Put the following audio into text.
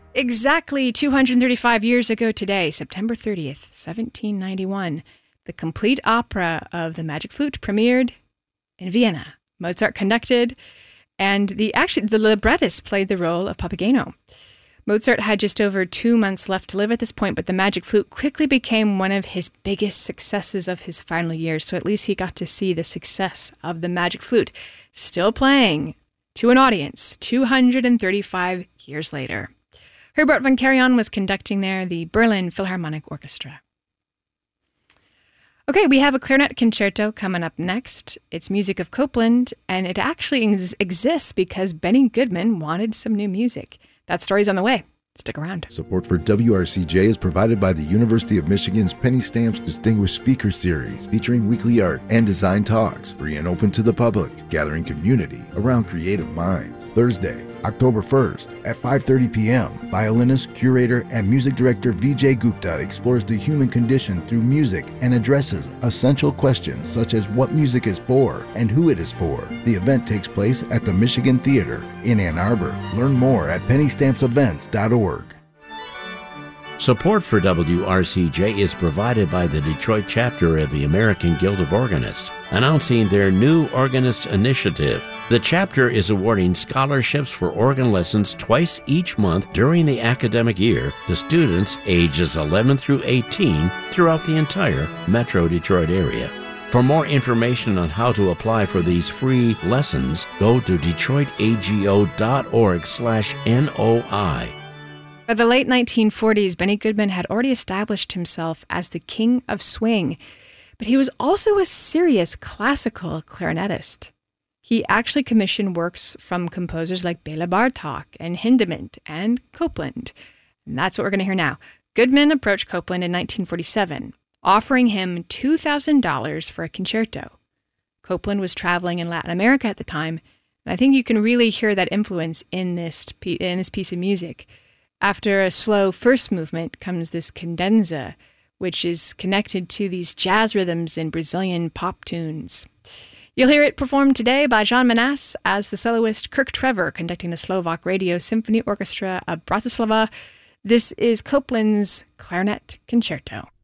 Exactly 235 years ago today, September 30th, 1791, the complete opera of The Magic Flute premiered in Vienna. Mozart conducted, and the librettist played the role of Papageno. Mozart had just over 2 months left to live at this point, but The Magic Flute quickly became one of his biggest successes of his final years, so at least he got to see the success of The Magic Flute, still playing to an audience 235 years later. Herbert von Karajan was conducting there, the Berlin Philharmonic Orchestra. Okay, we have a clarinet concerto coming up next. It's music of Copland, and it actually exists because Benny Goodman wanted some new music. That story's on the way. Stick around. Support for WRCJ is provided by the University of Michigan's Penny Stamps Distinguished Speaker Series, featuring weekly art and design talks, free and open to the public, gathering community around creative minds. Thursday, October 1st at 5:30 p.m., violinist, curator, and music director Vijay Gupta explores the human condition through music and addresses essential questions such as what music is for and who it is for. The event takes place at the Michigan Theater in Ann Arbor. Learn more at pennystampsevents.org. Support for WRCJ is provided by the Detroit chapter of the American Guild of Organists, announcing their new Organist Initiative. The chapter is awarding scholarships for organ lessons twice each month during the academic year to students ages 11 through 18 throughout the entire Metro Detroit area. For more information on how to apply for these free lessons, go to detroitago.org/NOI. By the late 1940s, Benny Goodman had already established himself as the king of swing, but he was also a serious classical clarinetist. He actually commissioned works from composers like Bela Bartok and Hindemith and Copland. And that's what we're going to hear now. Goodman approached Copland in 1947, offering him $2,000 for a concerto. Copland was traveling in Latin America at the time, and I think you can really hear that influence in this piece of music. After a slow first movement comes this cadenza, which is connected to these jazz rhythms in Brazilian pop tunes. You'll hear it performed today by Jean Manas as the soloist Kirk Trevor conducting the Slovak Radio Symphony Orchestra of Bratislava. This is Copland's Clarinet Concerto.